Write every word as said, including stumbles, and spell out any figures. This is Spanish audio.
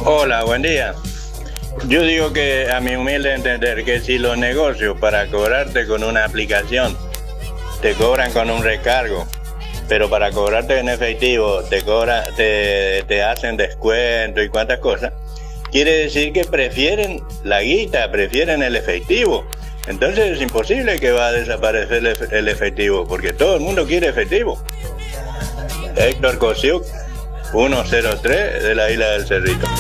Hola, buen día. Yo digo que a mi humilde entender que si los negocios para cobrarte con una aplicación te cobran con un recargo, pero para cobrarte en efectivo te cobra, te, te hacen descuento y cuantas cosas, quiere decir que prefieren la guita, prefieren el efectivo. Entonces es imposible que va a desaparecer el efectivo, porque todo el mundo quiere efectivo. Héctor Cosiuk, ciento tres de la Isla del Cerrito.